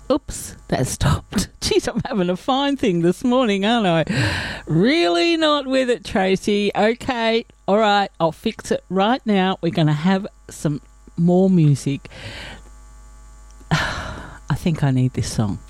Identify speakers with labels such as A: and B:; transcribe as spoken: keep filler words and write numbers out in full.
A: Oops, that stopped. Jeez, I'm having a fine thing this morning, aren't I? Really not with it, Tracy. Okay, all right, I'll fix it right now. We're going to have some more music. I think I need this song.